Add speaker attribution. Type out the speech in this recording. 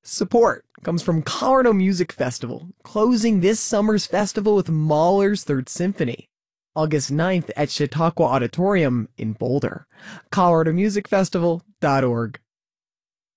Speaker 1: Support comes from Colorado Music Festival, closing this summer's festival with Mahler's Third Symphony, August 9th at Chautauqua Auditorium in Boulder. coloradomusicfestival.org.